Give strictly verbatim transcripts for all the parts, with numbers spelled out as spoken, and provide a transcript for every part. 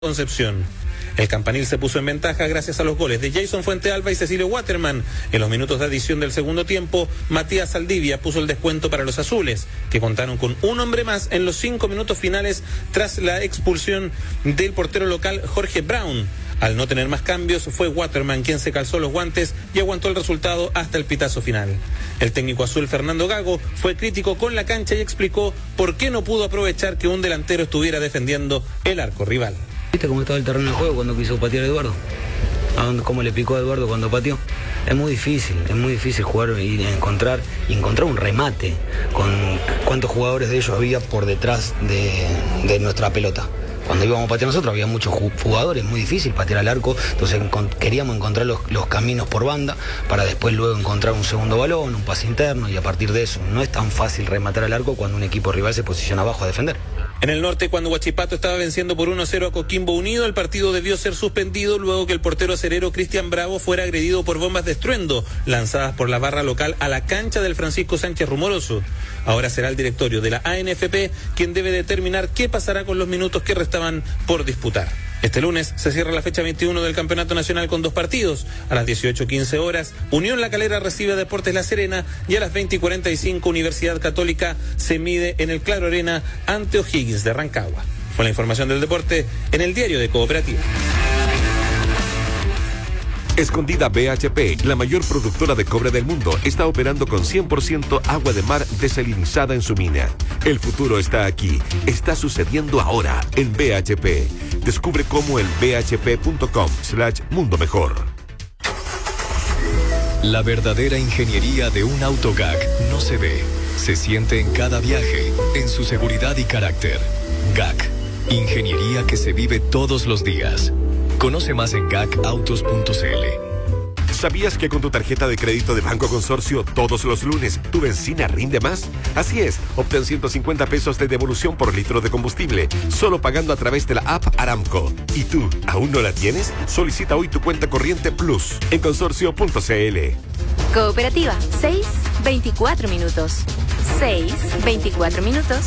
Concepción. El Campanil se puso en ventaja gracias a los goles de Jason Fuentealba y Cecilio Waterman. En los minutos de adición del segundo tiempo, Matías Saldivia puso el descuento para los azules, que contaron con un hombre más en los cinco minutos finales tras la expulsión del portero local Jorge Brown. Al no tener más cambios, fue Waterman quien se calzó los guantes y aguantó el resultado hasta el pitazo final. El técnico azul Fernando Gago fue crítico con la cancha y explicó por qué no pudo aprovechar que un delantero estuviera defendiendo el arco rival. ¿Viste cómo estaba el terreno de juego cuando quiso patear a Eduardo? ¿A dónde, cómo le picó a Eduardo cuando pateó? Es muy difícil, es muy difícil jugar y encontrar, y encontrar un remate con cuántos jugadores de ellos había por detrás de, de nuestra pelota. Cuando íbamos a patear nosotros había muchos jugadores, muy difícil patear al arco, entonces encont- queríamos encontrar los, los caminos por banda para después luego encontrar un segundo balón, un pase interno, y a partir de eso no es tan fácil rematar al arco cuando un equipo rival se posiciona abajo a defender. En el norte, cuando Huachipato estaba venciendo por uno a cero a Coquimbo Unido, el partido debió ser suspendido luego que el portero acerero Cristian Bravo fuera agredido por bombas de estruendo lanzadas por la barra local a la cancha del Francisco Sánchez Rumoroso. Ahora será el directorio de la A N F P quien debe determinar qué pasará con los minutos que restaban por disputar. Este lunes se cierra la fecha veintiuno del Campeonato Nacional con dos partidos. A las dieciocho quince horas, Unión La Calera recibe a Deportes La Serena y a las veinte cuarenta y cinco Universidad Católica se mide en el Claro Arena ante O'Higgins de Rancagua. Fue la información del deporte en el diario de Cooperativa. Escondida B H P, la mayor productora de cobre del mundo, está operando con cien por ciento agua de mar desalinizada en su mina. El futuro está aquí, está sucediendo ahora en B H P. Descubre cómo en bhp.com slash mundo mejor. La verdadera ingeniería de un auto G A C no se ve, se siente en cada viaje, en su seguridad y carácter. G A C, ingeniería que se vive todos los días. Conoce más en gacautos punto c l. ¿Sabías que con tu tarjeta de crédito de Banco Consorcio todos los lunes tu benzina rinde más? Así es, obtén ciento cincuenta pesos de devolución por litro de combustible, solo pagando a través de la app Aramco. ¿Y tú, aún no la tienes? Solicita hoy tu cuenta corriente Plus en consorcio punto c l. Cooperativa, seis veinticuatro minutos. seis veinticuatro minutos.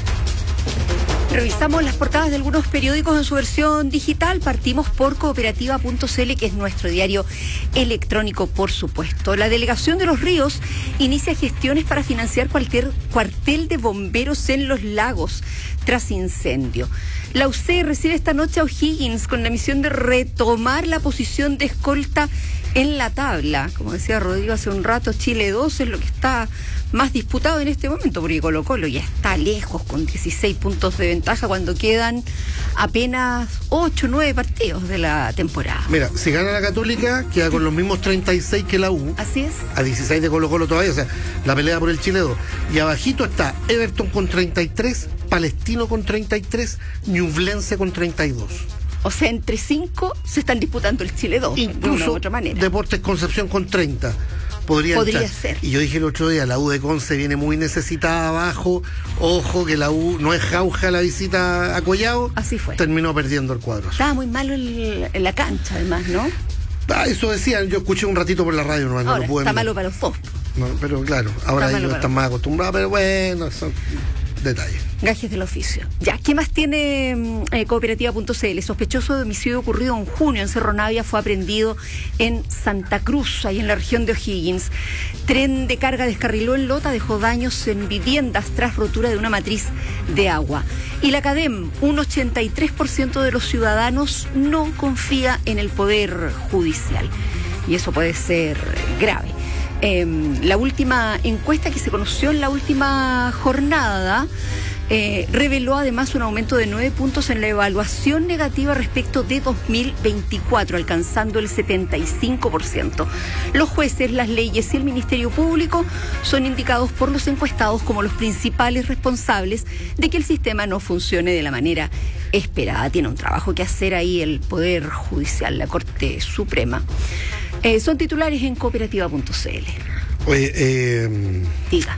Revisamos las portadas de algunos periódicos en su versión digital. Partimos por cooperativa punto c l, que es nuestro diario electrónico, por supuesto. La Delegación de Los Ríos inicia gestiones para financiar cualquier cuartel de bomberos en Los Lagos tras incendio. La U C recibe esta noche a O'Higgins con la misión de retomar la posición de escolta en la tabla. Como decía Rodrigo hace un rato, Chile dos es lo que está más disputado en este momento, porque Colo Colo ya está lejos con dieciséis puntos de ventaja cuando quedan apenas ocho o nueve partidos de la temporada. Mira, si gana la Católica, queda con los mismos treinta y seis que la U. Así es. A dieciséis de Colo Colo todavía, o sea, la pelea por el Chile dos. Y abajito está Everton con treinta y tres, Palestino con treinta y tres, Ñublense con treinta y dos. O sea, entre cinco se están disputando el Chile dos, incluso de una u otra manera. Deportes Concepción con treinta. Podría, Podría entrar. ser. Y yo dije el otro día, la U de Conce viene muy necesitada abajo. Ojo que la U no es jauja la visita a Collao. Así fue. Terminó perdiendo el cuadro. Estaba muy malo el, en la cancha, además, ¿no? Ah, eso decían, yo escuché un ratito por la radio, no, Ahora, no lo pude. está malo para los dos. No, pero claro, ahora Está ellos están más acostumbrados, pero bueno, son detalles. Gajes del oficio. Ya, ¿qué más tiene eh, cooperativa punto c l? Sospechoso de homicidio ocurrido en junio en Cerro Navia fue aprehendido en Santa Cruz, ahí en la región de O'Higgins. Tren de carga descarriló en Lota, dejó daños en viviendas tras rotura de una matriz de agua. Y la CADEM, un ochenta y tres por ciento de los ciudadanos no confía en el Poder Judicial. Y eso puede ser grave. Eh, la última encuesta que se conoció en la última jornada eh, reveló además un aumento de nueve puntos en la evaluación negativa respecto de dos mil veinticuatro, alcanzando el setenta y cinco por ciento. Los jueces, las leyes y el Ministerio Público son indicados por los encuestados como los principales responsables de que el sistema no funcione de la manera esperada. Tiene un trabajo que hacer ahí el Poder Judicial, la Corte Suprema. Eh, son titulares en cooperativa punto c l. Oye, eh, Diga.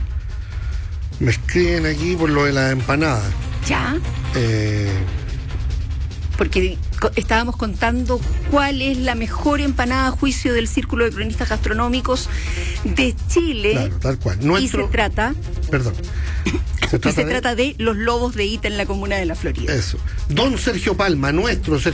Me escriben aquí por lo de la empanada. ¿Ya? Eh, Porque co- estábamos contando cuál es la mejor empanada a juicio del Círculo de Cronistas Gastronómicos de Chile. claro, tal cual. Y Nuestro, se trata... Perdón. Se y trata se de- trata de los lobos de Ita en la comuna de La Florida. Eso. Don Sergio Palma, nuestro